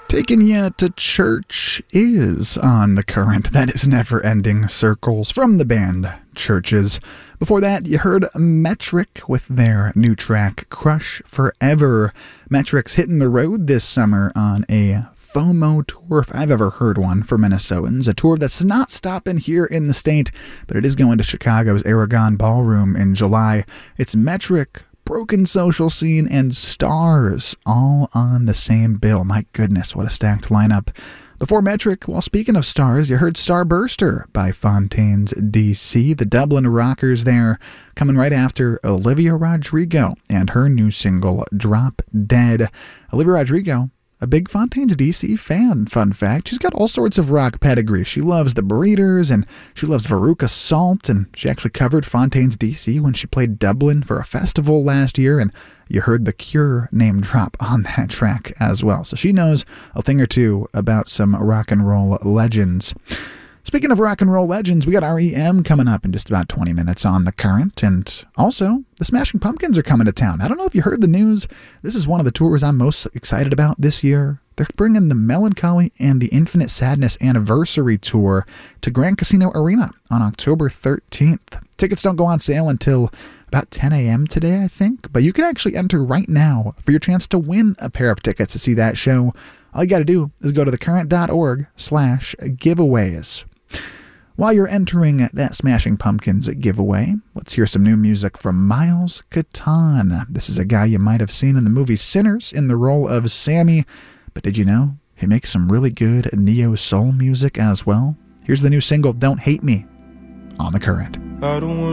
Taking You to Church is on the current. That is Never Ending Circles from the band Churches. Before that, you heard Metric with their new track, Crush Forever. Metric's hitting the road this summer on a FOMO tour, if I've ever heard one, for Minnesotans. A tour that's not stopping here in the state, but it is going to Chicago's Aragon Ballroom in July. It's Metric, Broken Social Scene, and Stars all on the same bill. My goodness, what a stacked lineup. Before Metric, well, speaking of stars, you heard Starburster by Fontaines DC, the Dublin Rockers there, coming right after Olivia Rodrigo and her new single, Drop Dead. Olivia Rodrigo, a big Fontaines DC fan, fun fact. She's got all sorts of rock pedigree. She loves the Breeders, and she loves Veruca Salt, and she actually covered Fontaines DC when she played Dublin for a festival last year, and you heard The Cure name drop on that track as well. So she knows a thing or two about some rock and roll legends. Speaking of rock and roll legends, we got REM coming up in just about 20 minutes on The Current, and also the Smashing Pumpkins are coming to town. I don't know if you heard the news. This is one of the tours I'm most excited about this year. They're bringing the Melancholy and the Infinite Sadness Anniversary Tour to Grand Casino Arena on October 13th. Tickets don't go on sale until about 10 a.m. today, I think, but you can actually enter right now for your chance to win a pair of tickets to see that show. All you got to do is go to thecurrent.org/giveaways. While you're entering that Smashing Pumpkins giveaway, let's hear some new music from Miles Catan. This is a guy you might have seen in the movie Sinners in the role of Sammy, but did you know he makes some really good neo-soul music as well? Here's the new single, Don't Hate Me, on The Current. I don't want